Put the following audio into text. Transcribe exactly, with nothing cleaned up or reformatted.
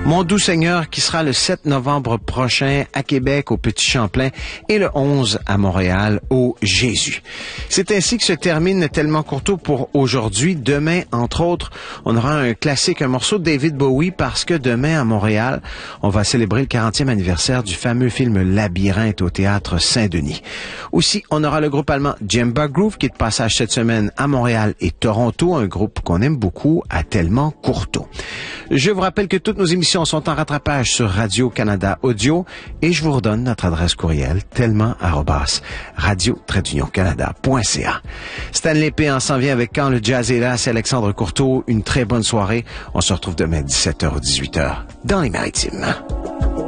Mon doux Seigneur qui sera le sept novembre prochain à Québec au Petit Champlain et le onze à Montréal au Jésus. C'est ainsi que se termine Tellement Courteau pour aujourd'hui. Demain, entre autres, on aura un classique, un morceau de David Bowie parce que demain à Montréal, on va célébrer le quarantième anniversaire du fameux film Labyrinthe au Théâtre Saint-Denis. Aussi, on aura le groupe allemand Djemba Groove qui est de passage cette semaine à Montréal et Toronto, un groupe qu'on aime beaucoup à Tellement Courteau. Je vous rappelle que toutes nos émissions sont en rattrapage sur Radio-Canada Audio et je vous redonne notre adresse courriel tellement arobase radio tiret union canada point c a. Stanley P. en s'en vient avec Quand le jazz est là, c'est Alexandre Courteau. Une très bonne soirée. On se retrouve demain dix-sept heures ou dix-huit heures dans les Maritimes.